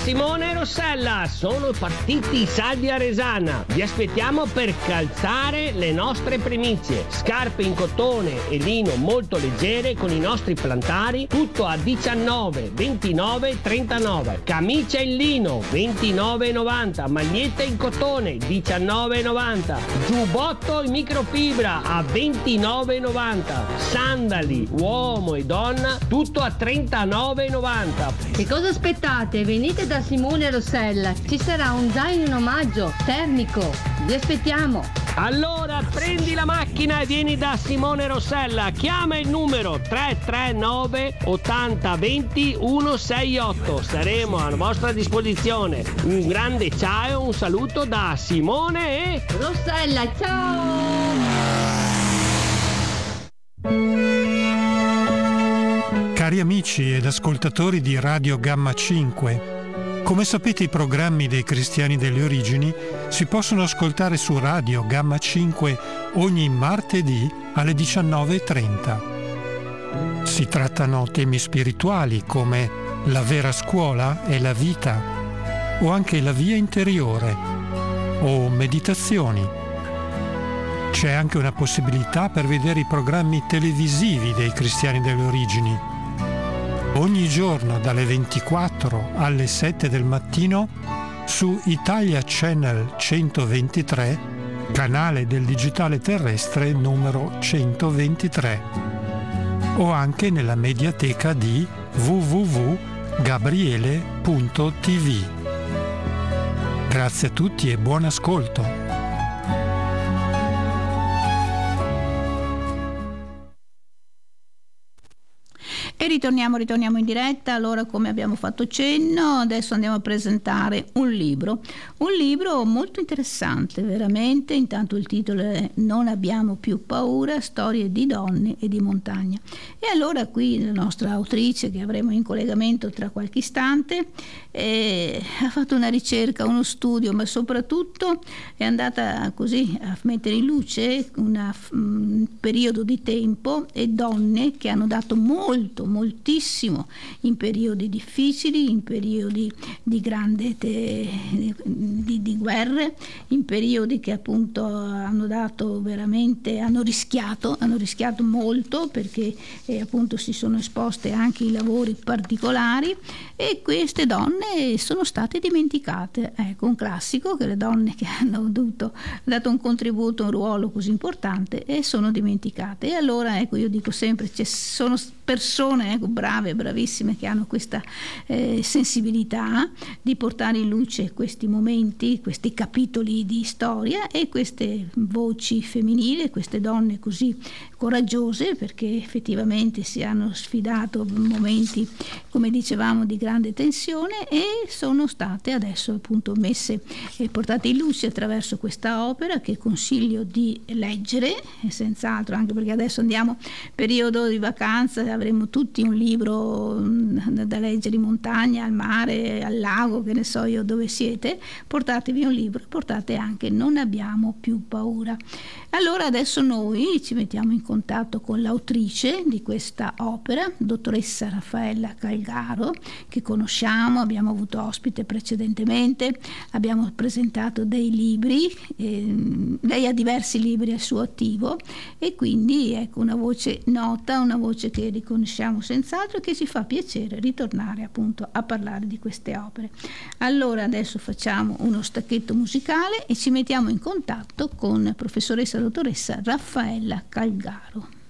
Simone e Rossella, sono partiti i saldi a Resana. Vi aspettiamo per calzare le nostre primizie. Scarpe in cotone e lino molto leggere con i nostri plantari, tutto a 19, 29, 39. Camicia in lino 29,90. Maglietta in cotone 19,90. Giubbotto in microfibra a 29,90. Sandali uomo e donna tutto a 39,90. Che cosa aspettate? Venite da Simone e Rossella, ci sarà un zaino in omaggio termico. Vi aspettiamo. Allora prendi la macchina e vieni da Simone Rossella. Chiama il numero 339 80 20 168. Saremo a vostra disposizione. Un grande ciao e un saluto da Simone e Rossella. Ciao! Cari amici ed ascoltatori di Radio Gamma 5, come sapete i programmi dei Cristiani delle Origini si possono ascoltare su Radio Gamma 5 ogni martedì alle 19:30. Si trattano temi spirituali come la vera scuola e la vita, o anche la via interiore, o meditazioni. C'è anche una possibilità per vedere i programmi televisivi dei Cristiani delle Origini. Ogni giorno dalle 24 alle 7 del mattino su Italia Channel 123, canale del digitale terrestre numero 123, o anche nella mediateca di www.gabriele.tv. Grazie a tutti e buon ascolto. E ritorniamo in diretta. Allora, come abbiamo fatto cenno, adesso andiamo a presentare un libro molto interessante, veramente. Intanto il titolo è Non abbiamo più paura, storie di donne e di montagna. E allora qui la nostra autrice, che avremo in collegamento tra qualche istante, ha fatto una ricerca, uno studio, ma soprattutto è andata così a mettere in luce un periodo di tempo e donne che hanno dato moltissimo in periodi difficili, in periodi di grande di guerre, in periodi che appunto hanno dato veramente, hanno rischiato molto, perché appunto si sono esposte anche ai lavori particolari, e queste donne sono state dimenticate. Ecco, un classico, che le donne che hanno dato un contributo, un ruolo così importante, e sono dimenticate. E allora, ecco, io dico sempre, sono persone brave, bravissime, che hanno questa sensibilità di portare in luce questi momenti, questi capitoli di storia, e queste voci femminili, queste donne così coraggiose, perché effettivamente si hanno sfidato momenti, come dicevamo, di grande tensione, e sono state adesso appunto messe e portate in luce attraverso questa opera, che consiglio di leggere, senz'altro, anche perché adesso andiamo periodo di vacanza, avremo tutti un libro da leggere in montagna, al mare, al lago, che ne so io dove siete. Portatevi un libro, portate anche Non abbiamo più paura. Allora adesso noi ci mettiamo in contatto con l'autrice di questa opera, dottoressa Raffaella Calgaro, che conosciamo, abbiamo avuto ospite precedentemente, abbiamo presentato dei libri, lei ha diversi libri al suo attivo, e quindi ecco una voce nota, una voce che riconosciamo senz'altro, che ci fa piacere ritornare appunto a parlare di queste opere. Allora adesso facciamo uno stacchetto musicale e ci mettiamo in contatto con professoressa dottoressa Raffaella Calgaro.